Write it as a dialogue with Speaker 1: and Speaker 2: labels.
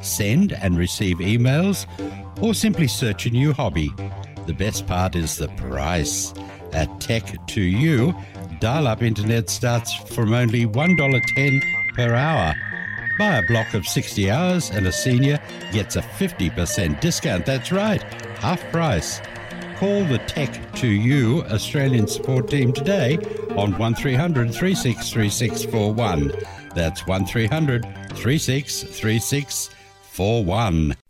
Speaker 1: send and receive emails, or simply search a new hobby. The best part is the price. At Tech2U, dial-up internet starts from only $1.10 per hour. Buy a block of 60 hours and a senior gets a 50% discount. That's right, half price. Call the Tech2U Australian support team today on 1300 363641. That's 1300 363641.